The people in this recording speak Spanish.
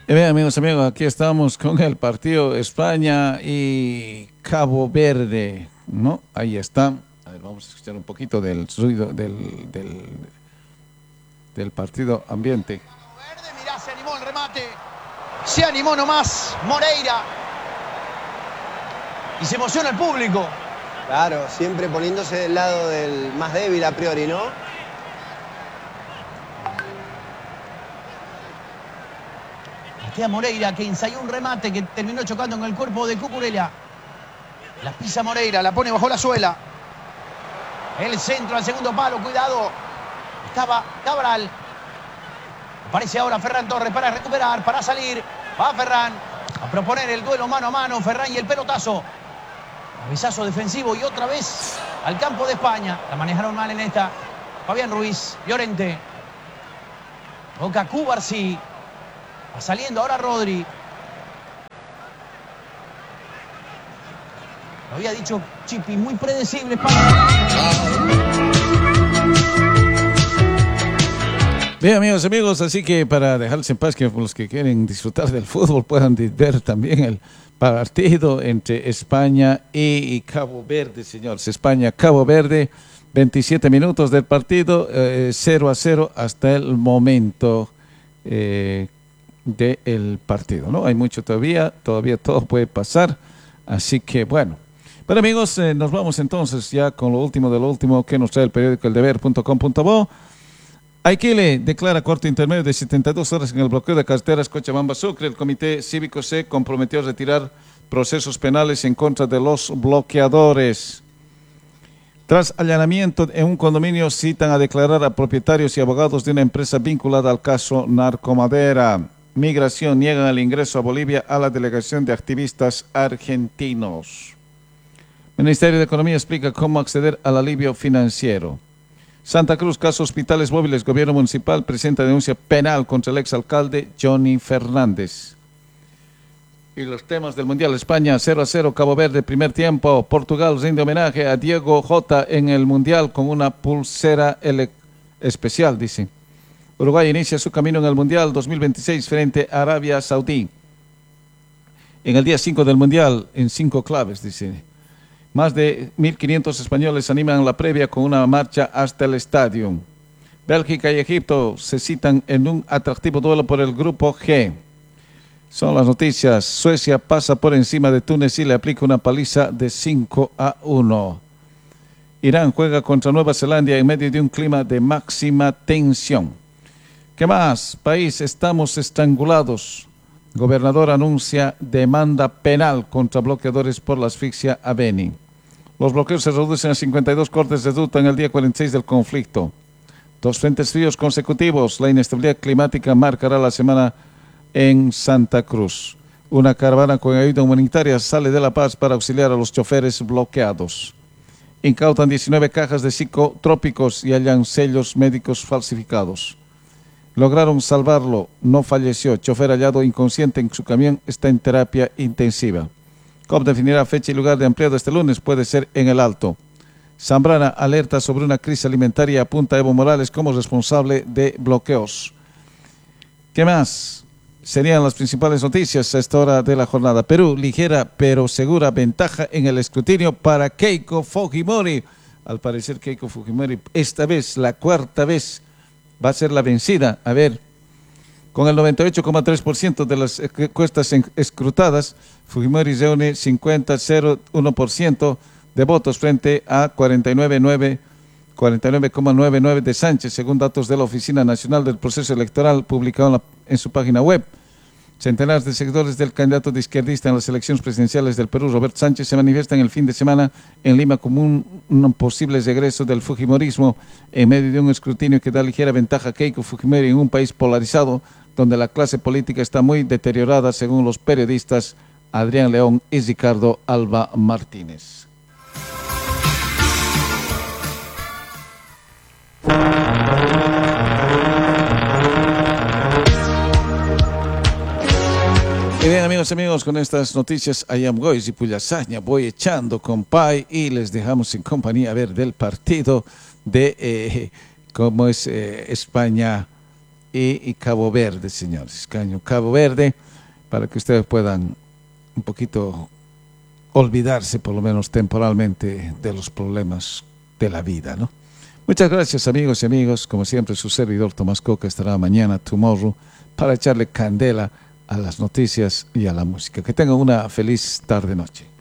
Y bien, amigos, aquí estamos con el partido España y Cabo Verde, ¿no? Ahí está. A ver, vamos a escuchar un poquito del ruido del partido ambiente. Verde, mirá, se animó el remate. Se animó nomás Moreira. Y se emociona el público. Claro, siempre poniéndose del lado del más débil a priori, ¿no? Queda Moreira, que ensayó un remate que terminó chocando con el cuerpo de Cucurella. La pisa Moreira, la pone bajo la suela. El centro al segundo palo, cuidado. Estaba Cabral. Aparece ahora Ferran Torres para recuperar, para salir. Va Ferran a proponer el duelo mano a mano. Ferran y el pelotazo. Cabezazo defensivo y otra vez al campo de España. La manejaron mal en esta. Fabián Ruiz, Llorente. Boca Cubarsí. Va saliendo ahora Rodri. Lo había dicho Chipi, muy predecible España. Bien, amigos, así que para dejarles en paz, que los que quieren disfrutar del fútbol puedan ver también el partido entre España y Cabo Verde, señores. España-Cabo Verde, 27 minutos del partido, 0-0 hasta el momento del partido, ¿no? Hay mucho todavía todo puede pasar, así que bueno. Pero amigos, nos vamos entonces ya con lo último de lo último que nos trae el periódico eldeber.com.bo. Aikile declara corte intermedio de 72 horas en el bloqueo de carreteras Cochabamba-Sucre. El Comité Cívico se comprometió a retirar procesos penales en contra de los bloqueadores. Tras allanamiento en un condominio, citan a declarar a propietarios y abogados de una empresa vinculada al caso Narcomadera. Migración niegan el ingreso a Bolivia a la delegación de activistas argentinos. Ministerio de Economía explica cómo acceder al alivio financiero. Santa Cruz, caso hospitales móviles, gobierno municipal presenta denuncia penal contra el exalcalde Johnny Fernández. Y los temas del Mundial: España 0-0, Cabo Verde, primer tiempo. Portugal rinde homenaje a Diego Jota en el Mundial con una pulsera especial, dice. Uruguay inicia su camino en el Mundial 2026 frente a Arabia Saudí. En el día 5 del Mundial, en 5 claves, dice. Más de 1.500 españoles animan la previa con una marcha hasta el estadio. Bélgica y Egipto se citan en un atractivo duelo por el grupo G. Son las noticias. Suecia pasa por encima de Túnez y le aplica una paliza de 5-1. Irán juega contra Nueva Zelanda en medio de un clima de máxima tensión. ¿Qué más? País, estamos estrangulados. Gobernador anuncia demanda penal contra bloqueadores por la asfixia a Beni. Los bloqueos se reducen a 52 cortes de ruta en el día 46 del conflicto. 2 frentes fríos consecutivos. La inestabilidad climática marcará la semana en Santa Cruz. Una caravana con ayuda humanitaria sale de La Paz para auxiliar a los choferes bloqueados. Incautan 19 cajas de psicotrópicos y hallan sellos médicos falsificados. Lograron salvarlo, no falleció. Chofer hallado inconsciente en su camión está en terapia intensiva. COP definirá fecha y lugar de ampliado este lunes, puede ser en el Alto. Zambrana alerta sobre una crisis alimentaria y apunta a Evo Morales como responsable de bloqueos. ¿Qué más? Serían las principales noticias a esta hora de la jornada. Perú, ligera pero segura ventaja en el escrutinio para Keiko Fujimori. Al parecer Keiko Fujimori, esta vez, la cuarta vez, va a ser la vencida. A ver, con el 98,3% de las encuestas escrutadas, Fujimori reúne 50,01% de votos frente a 49,99% de Sánchez, según datos de la Oficina Nacional del Proceso Electoral publicado en su página web. Centenares de seguidores del candidato de izquierdista en las elecciones presidenciales del Perú, Roberto Sánchez, se manifiestan el fin de semana en Lima como un posible regreso del fujimorismo en medio de un escrutinio que da ligera ventaja a Keiko Fujimori en un país polarizado donde la clase política está muy deteriorada, según los periodistas Adrián León y Ricardo Alba Martínez. Y bien, amigos, con estas noticias, Ayamgois y Puyasaña, voy echando compay y les dejamos en compañía a ver del partido de cómo es España y Cabo Verde, señores. Cabo Verde, para que ustedes puedan un poquito olvidarse, por lo menos temporalmente, de los problemas de la vida, ¿no? Muchas gracias, amigos y amigos. Como siempre, su servidor Tomás Coca estará mañana, tomorrow, para echarle candela a las noticias y a la música. Que tengan una feliz tarde-noche.